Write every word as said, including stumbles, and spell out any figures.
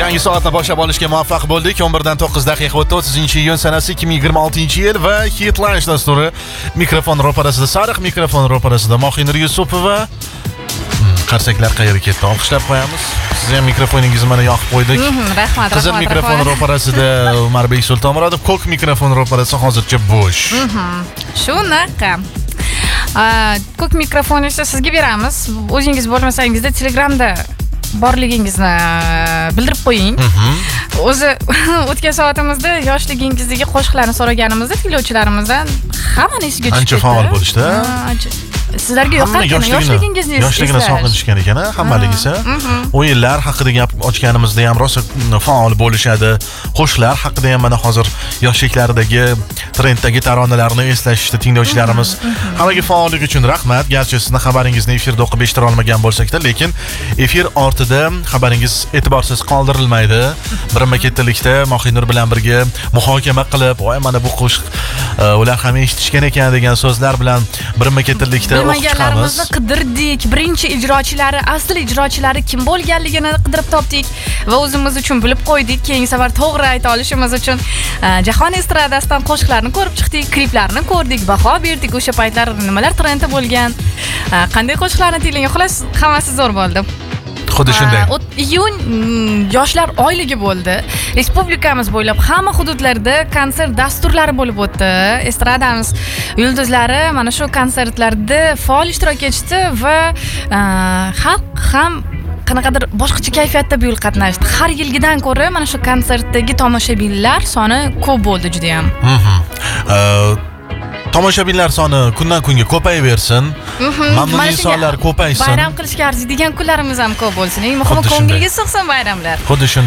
Yangi soatni boshlab olishga muvaffaq bo'ldik. o'n birdan to'qqiz daqiqa o'tdi. o'ttizinchi iyun sanasi ikki ming yigirma oltinchi yil va Hitlash dasturi mikrofon ro'parasida Sariq, mikrofon ro'parasida Mohinur Yusupova. Qarsaklar qayerga ketdi? Olqishlab qo'yamiz. Siz ham mikrofoningizni mana yoqib qo'ydik. Rahmat. Qizil mikrofon ro'parasida Umarbek Sultonmurodov, ko'k mikrofon ro'parasi hozircha bo'sh. Shunaqa. Ko'k mikrofonni esa sizga beramiz. O'zingiz bo'lmasangizda Telegramda borligingizni bildirib qo'ying. O'zi o'tgan soatimizda yoshligingizdagi qo'shiqlarni so'raganimizda tinglovchilarimizdan hammani esiga tushdi. Ancha faol bo'lishdi. Sizlarga yoqqan yoshligingizni yoshligini sog'inishgan ekan, hammaligisi. O'yinlar haqida gap ochganimizda ham rosa faol bo'lishadi. Qo'shiqlar haqida ham mana hozir yoshliklaridagi trenddagi taronalarni eslashishdi tinglovchilarimiz. Hammaga faollik uchun rahmat. Garchi sizning xabaringizni efirda o'qib eshittira olmagan bo'lsak-da, lekin efir ortida xabaringiz e'tiborsiz qoldirilmaydi. Birinma-kettalikda Mohinur bilan birga muhokama qilib, "Voy, mana bu qo'shiq ular ham eshitishgan ekan" degan so'zlar bilan birinma-kettalikda bilmaganlarimizni qidirdik. Birinchi ijrochilari, asl ijrochilari kim bo'lganligini qidirib topdik va o'zimiz uchun bilib qo'ydik. Keyingi safar to'g'ri ayta olishimiz uchun jahon estradasidan qo'shiqlarni ko'rib chiqdik, kliplarni ko'rdik, baho berdik. O'sha paytlar nimalar trendi bo'lgan, qanday qo'shiqlarni tinglagan, xolos hammasi zo'r bo'ldi. Xuddi shunday. Iyun yoshlar oyligi bo'ldi. Respublikamiz bo'ylab hamma hududlarda konsert dasturlari bo'lib o'tdi. Estradamiz yulduzlari mana shu konsertlarda faol ishtirok etishdi va xalq ham qanaqadir boshqacha kayfiyatda bu yil qatnashdi. Har yilgidan ko'ra mana shu konsertdagi tomoshabinlar soni ko'p bo'ldi juda ham. Tomoshabinlar soni kundan kunga ko'payaversin. Mamnun insonlar ko'paysin. Bayram qilishga arziydigan kunlarimiz ham ko'p bo'lsin. Eng muhimi ko'ngilga sig'sin bayramlar. Xuddi shunday.